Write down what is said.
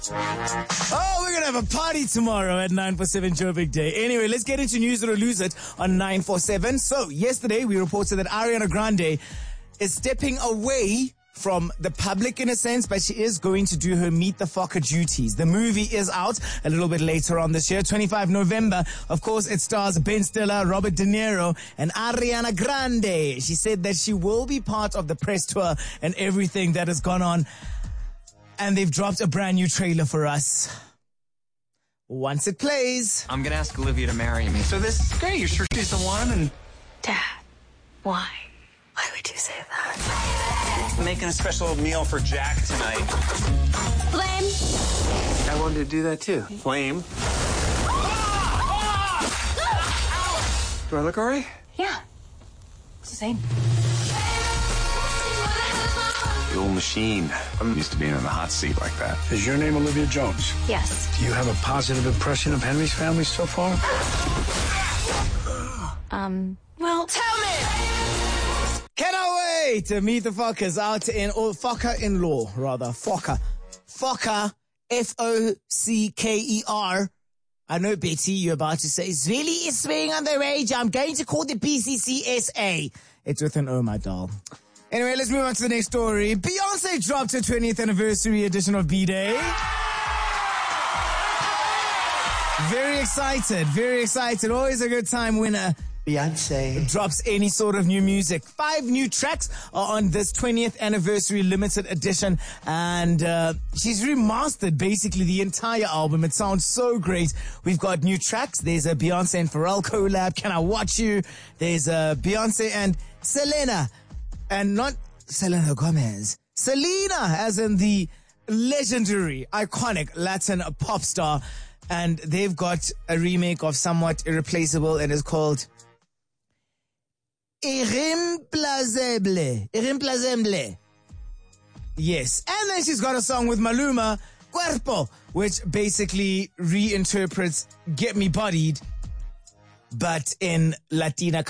Oh, we're going to have a party tomorrow at 947 Joe Big Day. Anyway, let's get into News It or Lose It on 947. So, yesterday we reported that Ariana Grande is stepping away from the public in a sense, but she is going to do her Meet the Focker duties. The movie is out a little bit later on this year, 25 November. Of course, it stars Ben Stiller, Robert De Niro, and Ariana Grande. She said that she will be part of the press tour and everything that has gone on. And they've dropped a brand new trailer for us. Once it plays, I'm gonna ask Olivia to marry me. So this is great. You're sure she's the one? And Dad, why? Why would you say that? I'm making a special meal for Jack tonight. Flame. I wanted to do that too. Flame. Do I look all right? Yeah. It's the same. The old machine. I'm used to being in the hot seat like that. Is your name Olivia Jones? Yes. Do you have a positive impression of Henry's family so far? Well, tell me! cannot wait to meet the Fockers out in, or Focker-in-law, rather. Focker. Focker, F-O-C-K-E-R. I know, Betty, you're about to say, Zweli is swinging on the rage. I'm going to call the BCCSA. It's with an O, my doll. Anyway, let's move on to the next story. Beyonce dropped her 20th anniversary edition of B-Day. Very excited, very excited. Always a good time when Beyonce drops any sort of new music. 5 new tracks are on this 20th anniversary limited edition. And she's remastered basically the entire album. It sounds so great. We've got new tracks. There's a Beyonce and Pharrell collab, Can I Watch You? There's a Beyonce and Selena. And not Selena Gomez. Selena, as in the legendary, iconic Latin pop star. And they've got a remake of Somewhat Irreplaceable, and it's called Irreemplazable. Irreemplazable. Yes. And then she's got a song with Maluma, Cuerpo, which basically reinterprets Get Me Bodied, but in Latina